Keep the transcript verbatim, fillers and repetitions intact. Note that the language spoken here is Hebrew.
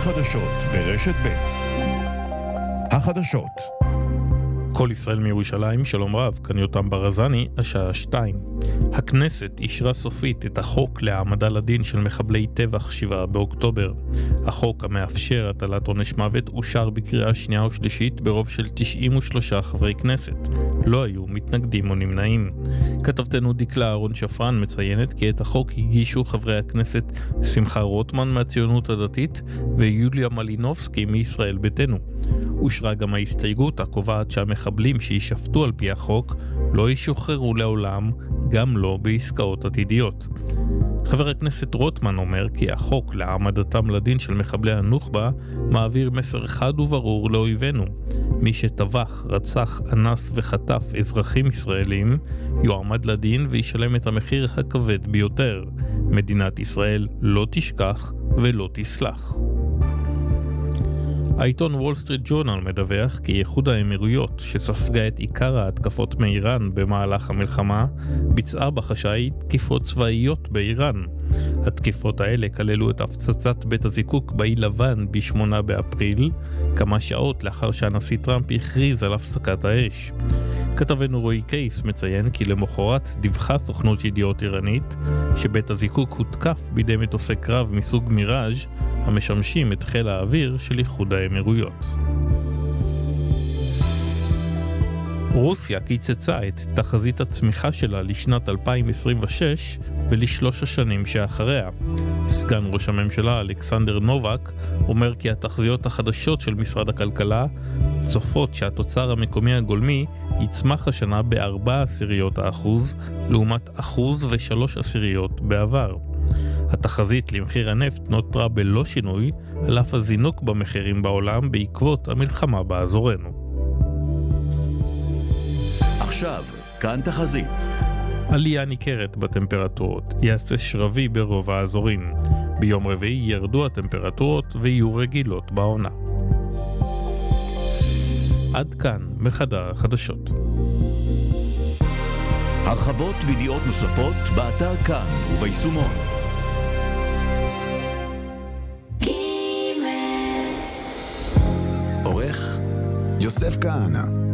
חדשות ברשת ב'. החדשות. כל ישראל מירושלים, שלום רב, כאן יותם ברזני, השעה שתיים. הכנסת אישרה סופית את החוק להעמדה לדין של מחבלי טבח שבעה באוקטובר. החוק המאפשר הטלת עונש מוות אושר בקריאה שנייה ושלישית ברוב של תשעים ושלושה חברי כנסת. לא היו מתנגדים או נמנעים. כתבתנו דקלה אהרון שפרן מציינת כי את החוק הגישו חברי הכנסת שמחה רוטמן מהציונות הדתית ויוליה מלינובסקי מישראל ביתנו. אושרה גם ההסתייגות הקובעת שהמחבלים שישפטו על פי החוק לא ישוחררו לעולם, גם לא בעסקאות עתידיות. חבר הכנסת רוטמן אומר כי החוק להעמדתם לדין של מחבלי הנוח'בה מעביר מסר חד וברור לאויבינו. מי שטבח, רצח, אנס וחטף אזרחים ישראלים יועמד לדין וישלם את המחיר הכבד ביותר. מדינת ישראל לא תשכח ולא תסלח. העיתון וול סטריט ג'ורנל מדווח כי איחוד האמירויות, שספגה את עיקר ההתקפות מאיראן במהלך המלחמה, ביצעה בחשאי תקיפות צבאיות באיראן. התקיפות האלה כללו את הפצצת בית הזיקוק באי לבן ב-שמונה באפריל, כמה שעות לאחר שהנשיא טראמפ הכריז על הפסקת האש. כתבנו רועי קייס מציין כי למחרת דיווחה סוכנות ידיעות איראנית שבית הזיקוק הותקף בידי מטוסי קרב מסוג מיראז' המשמשים את חיל האוויר של איחוד האמירויות. רוסיה קיצצה את תחזית הצמיחה שלה לשנת אלפיים עשרים ושש ולשלוש השנים שאחריה. סגן ראש הממשלה אלכסנדר נובק אומר כי התחזיות החדשות של משרד הכלכלה צופות שהתוצר המקומי הגולמי יצמח השנה בארבע עשיריות האחוז לעומת אחוז ושלוש עשיריות בעבר. התחזית למחיר הנפט נותרה בלא שינוי על אף הזינוק במחירים בעולם בעקבות המלחמה באזורנו. עכשיו, כאן תחזית. עלייה ניכרת בטמפרטורות, יעשה שרבי ברוב האזורים. ביום רביעי ירדו הטמפרטורות ויהיו רגילות בעונה. עד כאן מחדר החדשות. הרחבות וידיעות נוספות באתר כאן וביישומון. עורך יוסף כהנא.